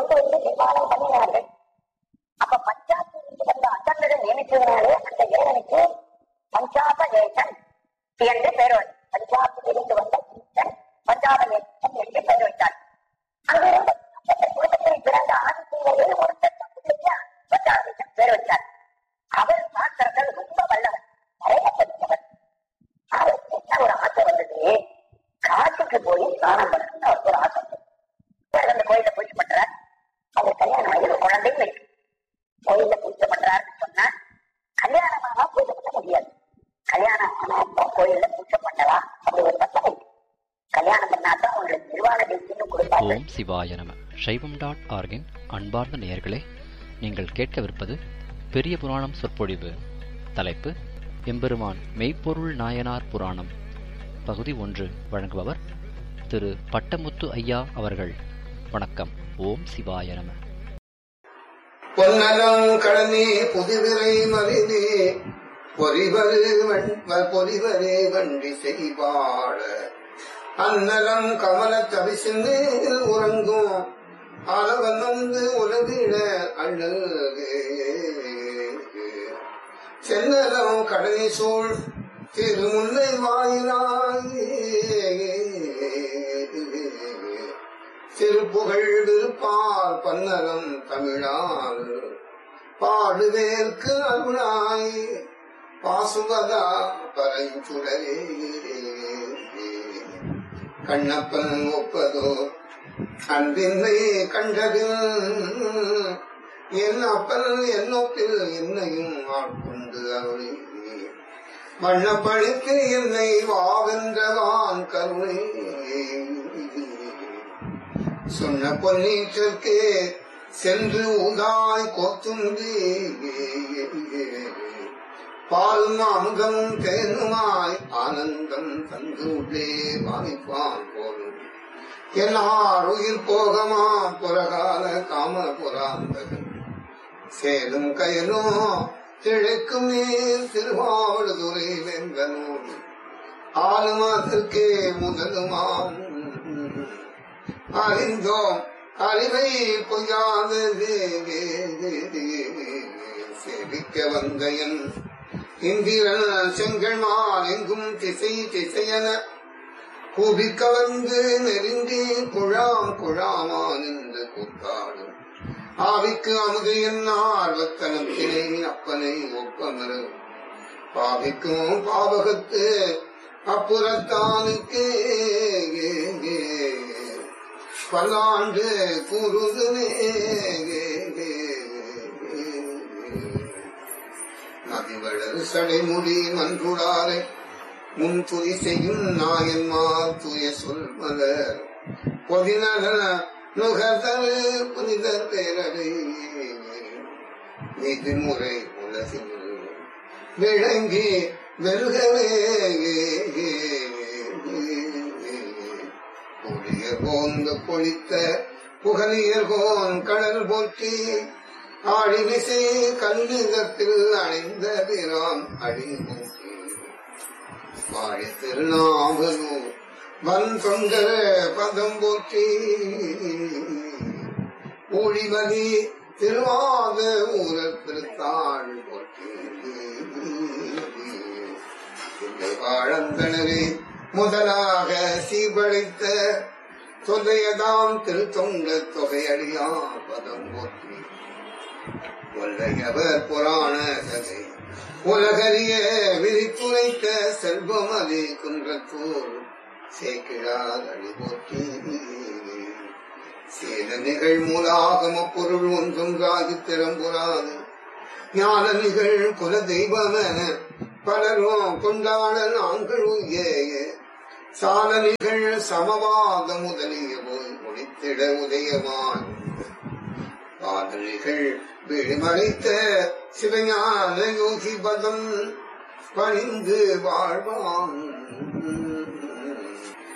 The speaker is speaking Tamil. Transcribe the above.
கொண்டு வந்து நிர்மாணம் பண்ணினார்கள். அப்ப பஞ்சாயத்து வந்த அந்தர்கள் நியமித்ததுனாலே அந்த இறைவனுக்கு பஞ்சாப ஏசன் என்று பெயர் வந்தது. பஞ்சாபிலிருந்து வந்த பஞ்சாப ஏசன் என்று பெயர் வைத்தார். அங்கிருந்த குடும்பத்தில் பிறந்த ஆதித்தேவர்கள் ஒருத்தர் பஞ்சாபேசன் பெயர் வைத்தார். அவர் சாஸ்திரங்கள் ரொம்ப வல்லவர், நிறைய படித்தவர். அவருக்கு ஒரு ஆசை வந்தது, காட்டுக்கு போய் ஸ்நானம் பண்ணணும்னு அவருக்கு ஒரு ஆசை. அந்த கோயில பூஜை பண்றார். அவர் கல்யாணம் ஆகி குழந்தையும் இருக்கு. கோயில பூஜை பண்றாருன்னு சொன்னா கல்யாணமானா பூஜை பண்ண முடியாது. கல்யாணம் ஆனா கோயில்ல பூஜை பண்ணலாம் அப்படி ஒரு பட்டம் இருக்கு. கல்யாணம் பண்ணாதான் உங்களுக்கு நிர்வாண தேசியம் கொடுப்பாங்க. ஓம் சிவாய நம. சைவம்.org-இன் அன்பார்ந்த நேயர்களே, நீங்கள் கேட்கவிருப்பது பெரிய புராணம் சொற்பொழிவு. தலைப்பு எம்பெருமான் மெய்ப்பொருள் நாயனார் புராணம், பகுதி 1. வழங்குபவர் திரு பட்டமுத்து ஐயா அவர்கள். வணக்கம். ஓம் சிவாய நம. பொன்னலம் கடனே புதுவிரை மறினே பொறிவரே வண்டி செய்வாட அன்னலம் கமல தவிசின்னு உறங்கும் அளவன் வந்து உலகிட அழகு சென்னலம் கடனை சூழ் திருமுல்லை வாயிலாய் திருப்புகழ் விருப்பார் பன்னலம் தமிழால் பாடுவேற்கு அருளாய் பாசுவதா பரஞ்சுடரே கண்ணப்பன் ஒப்பதோ அன்பின்மை கண்டதில் என் அப்பன் என்னொப்பில் என்னையும் ஆட்கொண்டு அருளி வண்ணப்படுத்தி என்னை வாவென்றவான் கருணை சொன்ன பொன்னீற்றற்கே சென்று உதாய் கோத்துந்தி பாலும் அமுதமும் தேனுமாய் ஆனந்தம் தந்து உள்ளே வாய்ப்பான் போலும் எல்லார் உயிர் போகமா புறகால காம புறாந்தகன் சேலும் கயலும் திழைக்கும் நீர் திருவாவடுதுறை வெங்கனூர் ஆளுமாதற்கே முதலுமாம் அறிந்தோம் அறிவை பொய்யாது சேவிக்க வந்தையன் இந்திரன் செங்கல்மான் எங்கும் திசை திசையன கூபிக்க வந்து நெருங்கி குழாம் குழாமா நின்று கூத்தாடும் ஆவிக்கு அமுதையன் ஆர்வத்தனத்தினை அப்பனை ஒப்பமரு பாவிக்கும் பாவகத்து அப்புறத்தானுக்கு பல்லாண்டு கூறுதுமே நதிவளர் சடைமுடி மன்றுடாரை முன் துதி செய்யும் நாயன்மார் தூய சொல் மலர் பொதிநகர நுகர்தல் புனிதர் பேரவை விதிமுறை உலகில் விளங்கி வெல்கவே போந்த பொழித்த புகழியர்கோன் கடல் போற்றி ஆழிமிசை கல்லிதத்தில் அணைந்த பிரான் அடி நோக்கி வாழி திருநாவலூர் வன் தொங்கர பதம் போற்றி ஊழிவலி திருவாத ஊரல் திருத்தாள் போற்றி வாழந்தனரே முதலாக சீர்படைத்த தொல்லையதாம் திருத்தொண்ட தொகையடியார் பதம் போற்றி கொல்லையவர் புராண கதை உலகறிய விரித்துரைத்த செல்வமதி குன்றத்தூர் சேக்கிழார் அடி போற்றி சேல நிகழ் மூலாகம பொருள் ஒன்றும் ராகி திறம்புறாது ஞான நிகழ் குல தெய்வமென பலரும் கொண்டாட நாங்கள் சால நிகழ் சமவாத முதலிய போய் முடித்திட உதயமான் பாதலிகள் விழிமறைத்த சிவஞான யோகி பதம் பணிந்து வாழ்வான்